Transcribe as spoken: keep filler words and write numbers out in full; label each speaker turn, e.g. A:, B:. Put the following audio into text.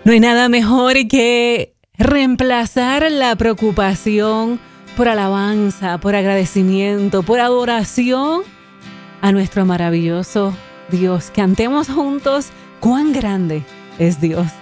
A: No hay nada mejor que reemplazar la preocupación por alabanza, por agradecimiento, por adoración a nuestro maravilloso Dios. Cantemos juntos cuán grande es Dios.